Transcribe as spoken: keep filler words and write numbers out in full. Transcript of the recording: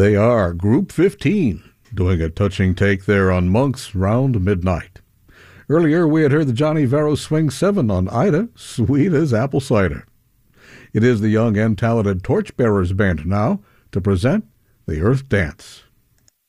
They are Group fifteen, doing a touching take there on Monks Round Midnight. Earlier, we had heard the Johnny Varro Swing seven on Ida, Sweet as Apple Cider. It is the young and talented Torchbearers Band now to present the Earth Dance.